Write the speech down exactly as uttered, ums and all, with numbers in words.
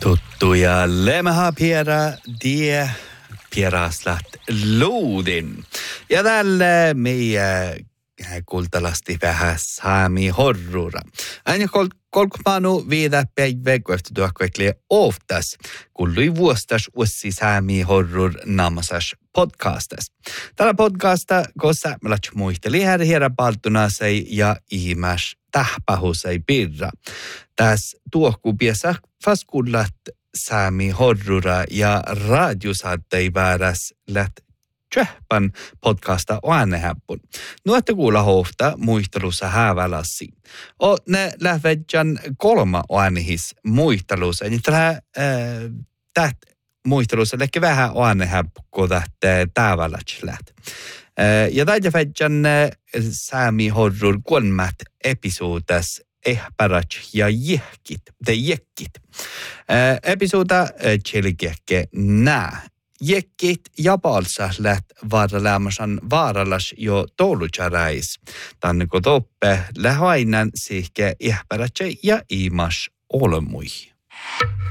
Tuttuja lemha piera die pieraslat luudin. Ja tälle meidän kultalasti vähän saami horrura. Aina kol kolkmanu viidä päivä kohta tuokkoikli oftas, kun lui vuostas ussi saami horror namasas podcastas. Tällä podcasta kossa me latsi muisteli herra herra paltunasei ja ihmäs tähpähusei pirra. Täs tuokku piesä faskullat saami horrura ja radiosaattei vääräs lät tjöhpan podcasta oanehäppun. Nuotte kuulla hohta muistelussa häävälassi. O ne lähvedjan kolma oanehis muistelussa. Niin tällä täht muistelussa lehke vähän oanehäppu, kun tähtä tääväläts läht. Ja tähtävedjan saami horror kolmat episodas ehpärats ja jehkit, te jekkit. Episoda tjelkekke nää. Jekkit ja palsa läht vaaralämmäsan vaarallas jo toulutsaräis. Tänne kun toppe lähainan sihke ehpärätsä ja imas olmui.